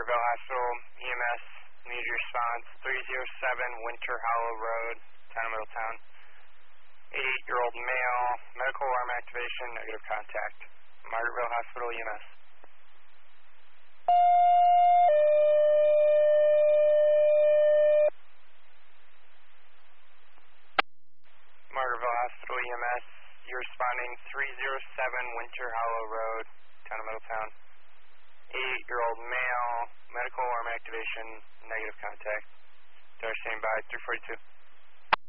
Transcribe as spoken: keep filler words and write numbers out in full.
Margaretville Hospital, E M S, needs your response, three oh seven Winter Hollow Road, Town of Middletown. eighty-eight-year-old male, medical alarm activation, negative contact. Margaretville Hospital, E M S. Margaretville Hospital, E M S, you're responding three oh seven Winter Hollow Road, Town of Middletown. eighty-eight-year-old male, medical alarm activation, negative contact. They're standing by, three forty-two.